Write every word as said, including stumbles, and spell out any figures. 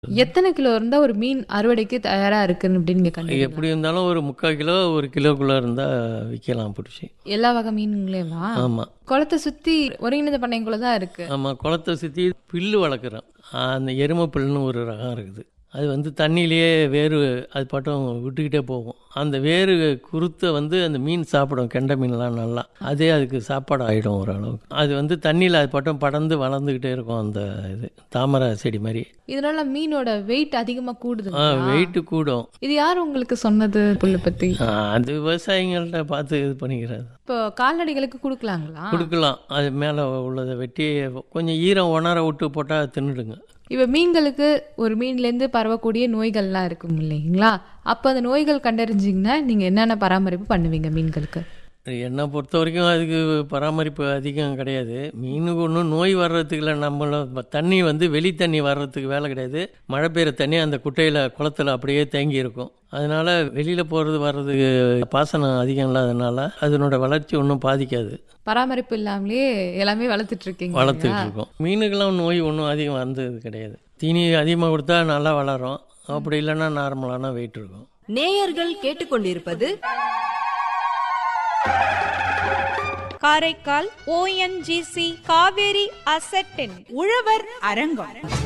எத்தனை கிலோ இருந்தா ஒரு மீன் அறுவடைக்கு தயாரா இருக்குன்னு அப்படின்னு நீங்க கண்டு எப்படி இருந்தாலும் ஒரு முக்கால் கிலோ ஒரு கிலோக்குள்ளே இருந்தால் விற்கலாம் பிடிச்சி. எல்லா வகை மீனுங்களேவா? ஆமாம் குளத்தை சுத்தி ஒருங்கிணைந்த பண்ணைக்குள்ள தான் இருக்கு. ஆமாம், குளத்தை சுற்றி புல்லு வளர்க்குறோம். அந்த எருமை புல்லுன்னு ஒரு ரகம் இருக்குது. அது வந்து தண்ணியிலேயே வேறு அது பாட்டும் விட்டுக்கிட்டே போகும். அந்த வேறு குருத்தை வந்து அந்த மீன் சாப்பிடும், கெண்டை மீன்லாம் நல்லா. அதே அதுக்கு சாப்பாடு ஆகிடும் ஓரளவுக்கு. அது வந்து தண்ணியில் அது பாட்டும் படர்ந்து வளர்ந்துக்கிட்டே இருக்கும். அந்த இது தாமரை செடி மாதிரி. இதனால மீனோட வெயிட் அதிகமா கூடுது. ஆ வெயிட்டு கூடும். இது யார் உங்களுக்கு சொன்னது புல்லு பத்தி? அது விவசாயிகள்கிட்ட பார்த்து இது பண்ணிக்கிறது. இப்போ கால்நடைகளுக்கு கொடுக்கலாங்களா? கொடுக்கலாம். அது மேலே உள்ளதை வெட்டி கொஞ்சம் ஈரம் உணர விட்டு போட்டால் தின்னுடுங்க. இப்போ மீன்களுக்கு ஒரு மீன்லேருந்து பரவக்கூடிய நோய்கள்லாம் இருக்கும் இல்லைங்களா? அப்போ அந்த நோய்கள் கண்டறிஞ்சிங்கன்னா நீங்கள் என்னென்ன பராமரிப்பு பண்ணுவீங்க மீன்களுக்கு? என்னை பொறுத்த வரைக்கும் அதுக்கு பராமரிப்பு அதிகம் கிடையாது. மீனுக்கு ஒன்றும் நோய் வர்றதுக்குள்ள நம்மள தண்ணி வந்து வெளி தண்ணி வர்றதுக்கு வேலை கிடையாது. மழை பெய்கிற தண்ணி அந்த குட்டையில் குளத்தில் அப்படியே தேங்கி இருக்கும். அதனால் வெளியில் போகிறது வர்றதுக்கு பாசனம் அதிகம் இல்லாதனால அதனோட வளர்ச்சி ஒன்றும் பாதிக்காது. பராமரிப்பு இல்லாமலே எல்லாமே வளர்த்துட்டு இருக்கீங்க. வளர்த்துட்டு இருக்கோம். மீனுக்கெல்லாம் நோய் ஒன்றும் அதிகம் வந்தது கிடையாது. தீனி அதிகமாக கொடுத்தா நல்லா வளரும். அப்படி இல்லைன்னா நார்மலான வெயிட் இருக்கும். நேயர்கள் கேட்டுக்கொண்டிருப்பது காரைக்கால் ஓ என் ஜி சி காவேரி அசெட்டின் உழவர் அரங்கம்.